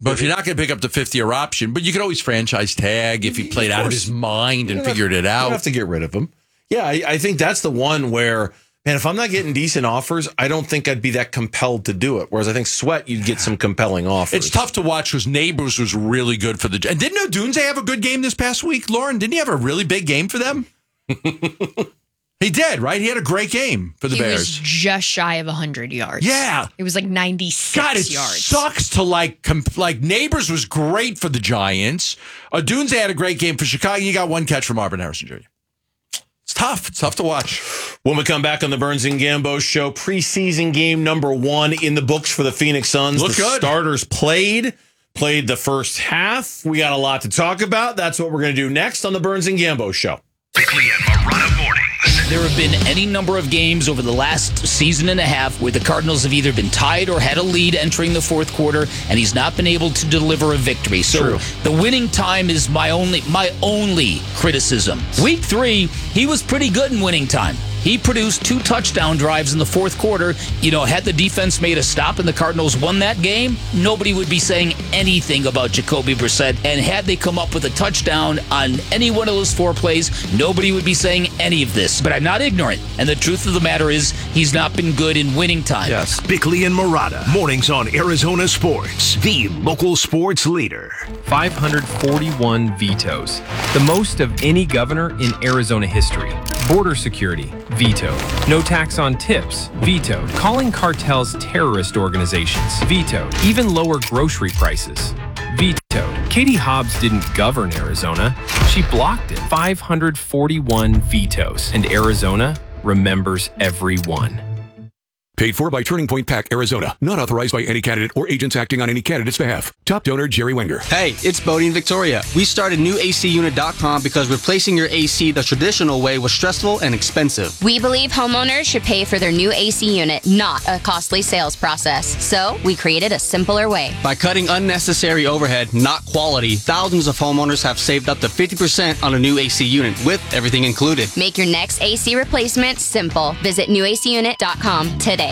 But if you're not going to pick up the 50-year option, but you could always franchise tag if he played out of his mind and figured it out. You have to get rid of him. Yeah, I think that's the one where, man, if I'm not getting decent offers, I don't think I'd be that compelled to do it. Whereas I think Sweat, you'd get some compelling offers. It's tough to watch because Neighbors was really good for the... And didn't Odunze have a good game this past week, Lauren? Didn't he have a really big game for them? He did, right? He had a great game for the Bears. He was just shy of 100 yards. Yeah. It was like 96 God, it yards. sucks to like Neighbors was great for the Giants. Odunze had a great game for Chicago. You got one catch from Marvin Harrison Jr. It's tough. It's tough to watch. When we come back on the Burns and Gambo show, preseason game number 1 in the books for the Phoenix Suns. Look good. Starters played the first half. We got a lot to talk about. That's what we're going to do next on the Burns and Gambo show. Bickley and Marotta mornings. There have been any number of games over the last season and a half where the Cardinals have either been tied or had a lead entering the fourth quarter, and he's not been able to deliver a victory. So the winning time is my only criticism. Week 3, he was pretty good in winning time. He produced 2 touchdown drives in the fourth quarter. You know, had the defense made a stop and the Cardinals won that game, nobody would be saying anything about Jacoby Brissett. And had they come up with a touchdown on any one of those 4 plays, nobody would be saying any of this. But I'm not ignorant. And the truth of the matter is, he's not been good in winning time. Yes. Bickley and Marotta, mornings on Arizona Sports, the local sports leader. 541 vetoes, the most of any governor in Arizona history. Border security, vetoed. No tax on tips, vetoed. Calling cartels terrorist organizations, vetoed. Even lower grocery prices, vetoed. Katie Hobbs didn't govern Arizona. She blocked it. 541 vetoes. And Arizona remembers every one. Paid for by Turning Point PAC, Arizona. Not authorized by any candidate or agents acting on any candidate's behalf. Top donor, Jerry Wenger. Hey, it's Bodie and Victoria. We started NewACUnit.com because replacing your AC the traditional way was stressful and expensive. We believe homeowners should pay for their new AC unit, not a costly sales process. So we created a simpler way. By cutting unnecessary overhead, not quality, thousands of homeowners have saved up to 50% on a new AC unit with everything included. Make your next AC replacement simple. Visit NewACUnit.com today.